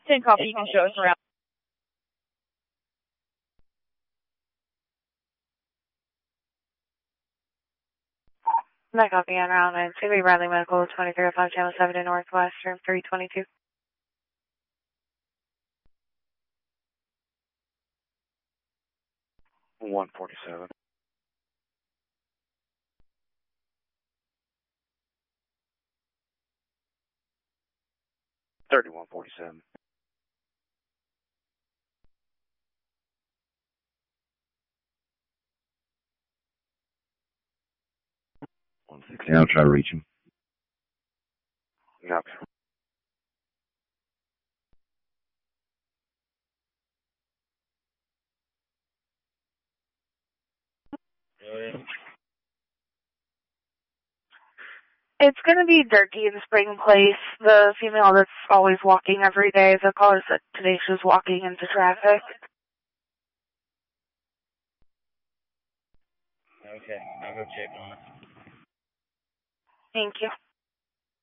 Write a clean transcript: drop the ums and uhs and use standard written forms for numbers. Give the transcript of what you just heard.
10 copy, you can show us around. Night copy on round 9. CB Bradley Medical 2305 Channel 7 in Northwest, room 322. $147. $31.47. 160, I'll try to reach him. Copy. It's going to be Durkee in Spring Place, the female that's always walking every day. The caller said today she was walking into traffic. Okay, I'll go check on it. Thank you.